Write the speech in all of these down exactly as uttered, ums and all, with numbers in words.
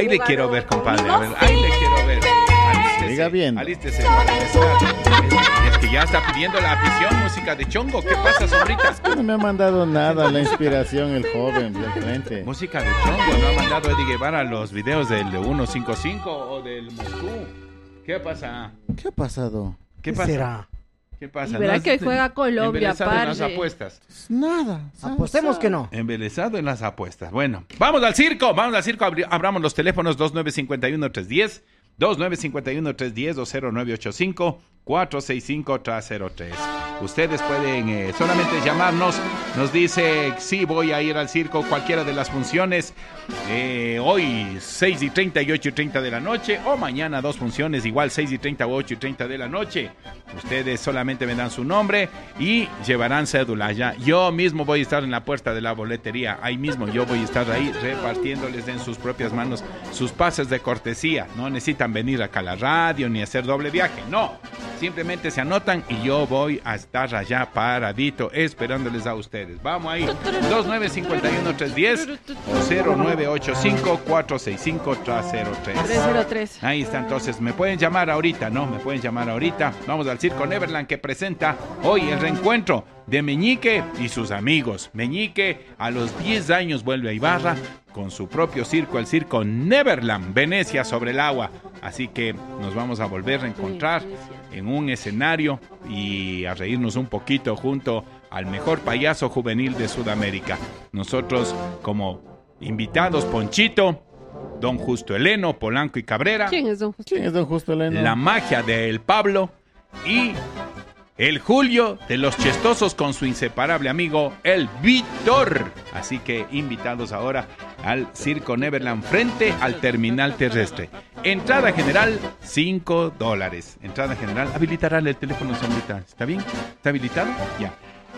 ahí le quiero ver, compadre. A ver, ahí le quiero ver. Alístese, Diga bien. Alístese para empezar. Es que ya está pidiendo la afición música de chongo. ¿Qué pasa, sombrita? No me ha mandado nada la inspiración el joven del frente. Música de chongo. No ha mandado Eddie Guevara los videos del ciento cincuenta y cinco o del Moscú. ¿Qué pasa? ¿Qué ha pasado? ¿Qué, ¿Qué pasa? será? ¿Qué pasa? Y verá ¿No que has- juega Colombia, embelesado en las parce. apuestas? Nada. Apostemos que no. Embelesado en las apuestas. Bueno, vamos al circo, vamos al circo. Abri- abramos los teléfonos dos nueve cinco uno tres uno cero, dos nueve cinco uno tres uno cero o cero nueve ocho cinco cuatro seis cinco tres cero tres. Ustedes pueden eh, solamente llamarnos, nos dice, sí, voy a ir al circo, cualquiera de las funciones, eh, hoy seis y treinta y ocho y treinta de la noche, o mañana dos funciones, igual seis y treinta o ocho y treinta de la noche. Ustedes solamente me dan su nombre y llevarán cédula ya. Yo mismo voy a estar en la puerta de la boletería, ahí mismo yo voy a estar ahí repartiéndoles en sus propias manos sus pases de cortesía. No necesitan venir acá a la radio ni hacer doble viaje, no. Simplemente se anotan y yo voy a estar allá paradito esperándoles a ustedes. Vamos ahí, dos nueve cinco uno tres uno cero o cero nueve ocho cinco cuatro seis cinco tres cero tres. tres cero tres. Ahí está, entonces me pueden llamar ahorita, ¿no? Me pueden llamar ahorita. Vamos al Circo Neverland que presenta hoy el reencuentro de Meñique y sus amigos. Meñique a los diez años vuelve a Ibarra con su propio circo, el Circo Neverland, Venecia sobre el agua. Así que nos vamos a volver a encontrar en un escenario y a reírnos un poquito junto al mejor payaso juvenil de Sudamérica. Nosotros como invitados, Ponchito, Don Justo Eleno, Polanco y Cabrera. ¿Quién es don Justo? ¿Quién es don Justo Eleno? La magia del Pablo y el Julio de los Chestosos con su inseparable amigo el Víctor. Así que invitados ahora al Circo Neverland frente al terminal terrestre. Entrada general cinco dólares. Entrada general. Habilitarán el teléfono, sombrita. ¿Está bien? ¿Está habilitado? Ya.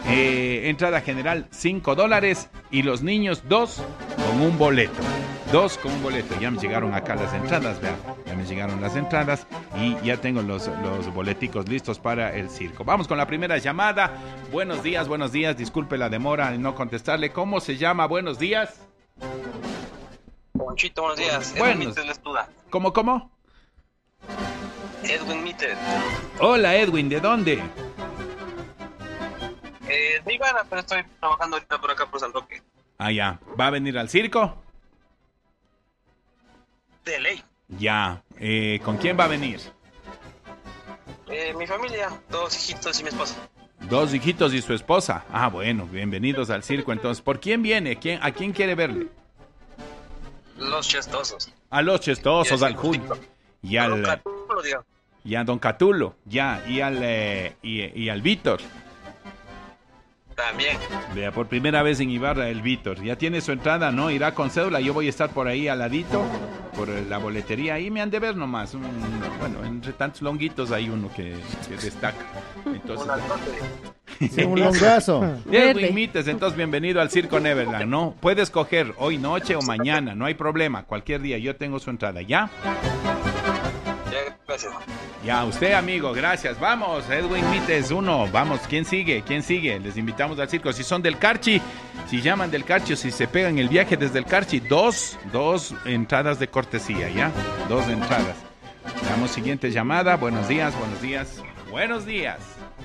Eh, entrada general cinco dólares y los niños dos con un boleto. Dos con un boleto. Ya me llegaron acá las entradas, vean. Ya me llegaron las entradas y ya tengo los, los boleticos listos para el circo. Vamos con la primera llamada. Buenos días, buenos días. Disculpe la demora en no contestarle. ¿Cómo se llama? Buenos días. Ponchito, buenos días. Edwin Buenos. Mites les duda. ¿Cómo, cómo? Edwin Mites. Hola, Edwin. ¿De dónde? Eh, de Ivana, pero estoy trabajando ahorita por acá por San Roque. Ah, ya. ¿Va a venir al circo? De ley. Ya. Eh, ¿con quién va a venir? Eh, mi familia, dos hijitos y mi esposa. Dos hijitos y su esposa. Ah, bueno, bienvenidos al circo. Entonces, ¿por quién viene? ¿Quién, ¿A quién quiere verle? Los chestosos. A los chestosos, al Julio. Y al, Don Catulo, digo. y a Don Catulo. Ya, y al, eh, y, y al Víctor. También. Vea, por primera vez en Ibarra el Víctor. Ya tiene su entrada, ¿no? Irá con cédula. Yo voy a estar por ahí al ladito, por la boletería. Ahí me han de ver nomás. Un- bueno, entre tantos longuitos hay uno que, que destaca. Entonces, Un altote. Sí, un longazo. Verde. Edwin Mites, entonces bienvenido al Circo Neverland, ¿no? Puede escoger hoy noche o mañana, no hay problema. Cualquier día, yo tengo su entrada, ¿ya? Ya, gracias. Ya, usted, amigo, gracias. Vamos, Edwin Mites, uno. Vamos, ¿quién sigue? ¿Quién sigue? Les invitamos al circo. Si son del Carchi, si llaman del Carchi o si se pegan el viaje desde el Carchi, dos, dos entradas de cortesía, ¿ya? Dos entradas. Damos siguiente llamada. Buenos días, buenos días. Buenos días.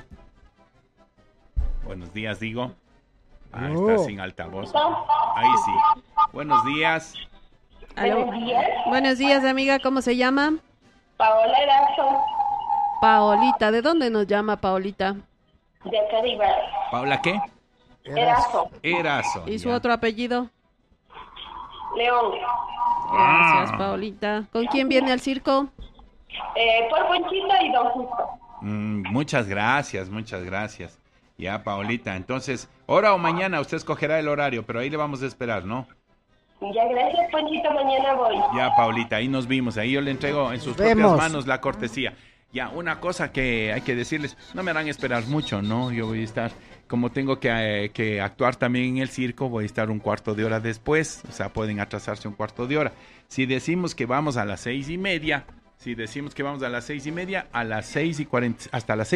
Buenos días, digo. Ah, No. está sin altavoz. Ahí sí. Buenos días. Aló. Buenos días, Buenos días, amiga. ¿Cómo se llama? Paola Erazo, Paolita. ¿De dónde nos llama Paolita? de acá de Ibarra. ¿Paula qué? Erazo, Erazo. ¿Y su ya. otro apellido? León. Gracias, Ah. Paolita. ¿Con quién viene al circo? Eh, por Ponchito y Don Justo. Mm, muchas gracias, muchas gracias. Ya, Paolita. Entonces, hora o mañana, usted escogerá el horario, pero ahí le vamos a esperar, ¿no? Ya, gracias, Ponchito, mañana voy. Ya, Paulita, ahí nos vimos. Ahí yo le entrego en sus Vemos. propias manos la cortesía. Ya, una cosa que hay que decirles, no me harán esperar mucho, ¿no? Yo voy a estar, como tengo que, eh, que actuar también en el circo, voy a estar un cuarto de hora después. O sea, pueden atrasarse un cuarto de hora. Si decimos que vamos a las seis y media, si decimos que vamos a las seis y media, a las seis y cuarenta, hasta las seis